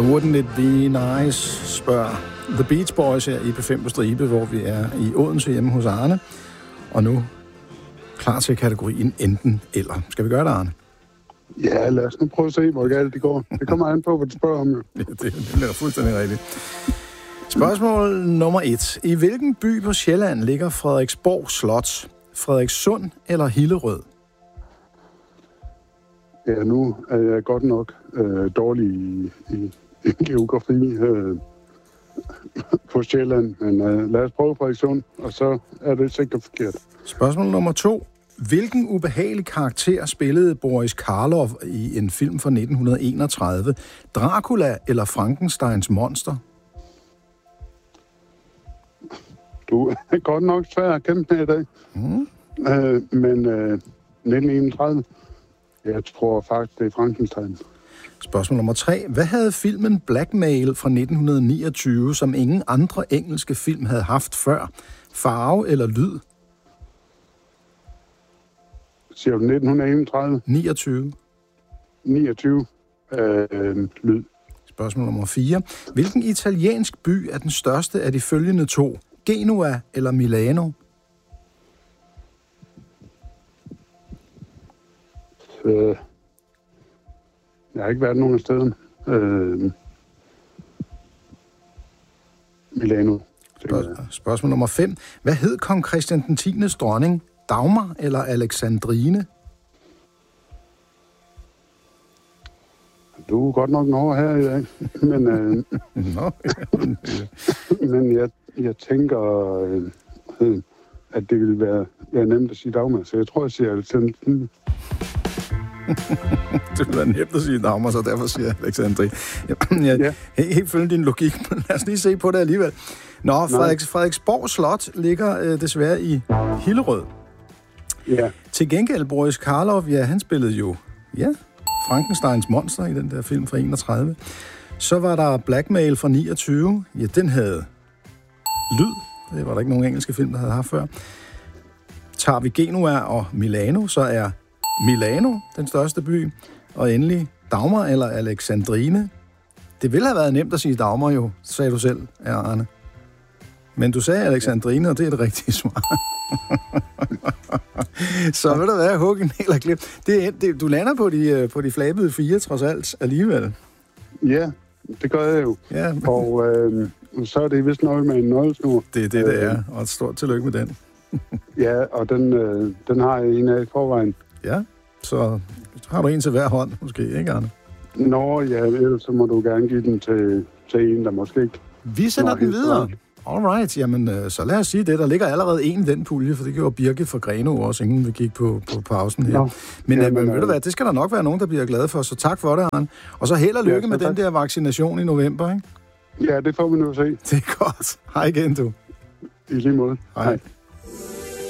Wouldn't It Be Nice, spørger The Beach Boys her i P5 på stribe, hvor vi er i Odense hjemme hos Arne. Og nu klar til kategorien enten eller. Skal vi gøre det, Arne? Ja, lad os nu prøve at se, hvor galt det går. Det kommer an på, hvad du spørger om. Ja, det bliver fuldstændig rigtigt. Spørgsmål nummer 1. I hvilken by på Sjælland ligger Frederiksborg Slot? Frederikssund eller Hillerød? Ja, nu er jeg godt nok dårlig i geografi på Sjælland, men lad os prøve Frederikssund, og så er det sikkert forkert. Spørgsmål nummer 2. Hvilken ubehagelig karakter spillede Boris Karloff i en film fra 1931? Dracula eller Frankensteins monster? Du er godt nok svær at kæmpe med i dag. Men 1931, jeg tror faktisk, det er Frankenstein. Spørgsmål nummer 3. Hvad havde filmen Blackmail fra 1929, som ingen andre engelske film havde haft før? Farve eller lyd? Siger du 1931? 29. 29. Lyd. Spørgsmål nummer 4. Hvilken italiensk by er den største af de følgende 2? Genua eller Milano? Jeg har ikke været nogen af stederne. Milano. Spørgsmål nummer 5. Hvad hed kong Christian den 10. dronning? Dagmar eller Alexandrine? Du er godt nok over her i dag, men, men jeg tænker, at det ville være nemt at sige Dagmar, så jeg tror, jeg siger Alexandrine. Det vil være nemt at sige Dagmar, så derfor siger jeg Alexandrine. Jeg helt følger din logik, men lad os lige se på det alligevel. Nå, Frederiksborg Slot ligger desværre i Hillerød. Ja. Til gengæld, Boris Karloff, han spillede jo, Frankensteins monster i den der film fra 31. Så var der Blackmail fra 29. Ja, den havde lyd. Det var der ikke nogen engelske film, der havde haft før. Tager vi Genua og Milano, så er Milano den største by. Og endelig Dagmar eller Alexandrine. Det ville have været nemt at sige Dagmar jo, sagde du selv, Arne. Men du sagde Alexandrine, og det er det rigtige svar. Så vil der være hug en hel klip. Du lander på de flabede 4, trods alt, alligevel. Ja, det gør jeg jo. Ja. Og så er det vist noget med en nøglesnor. Det er det er, og et stort tillykke med den. Ja, og den har jeg en af i forvejen. Ja, så har du en til hver hånd, måske, ikke, Arne? Nå, ja, ellers så må du gerne give den til en, der måske ikke... Vi sender den videre. Alright, jamen så lad os sige det. Der ligger allerede en i den pulje, for det gjorde Birke fra Grenaa også, inden vi gik på pausen her. Men ved du hvad, det skal der nok være nogen, der bliver glade for, så tak for det, Arne. Og så held og lykke med den der vaccination i november, ikke? Ja, det får vi nu at se. Det er godt. Hej igen, du. I lige måde. Hej.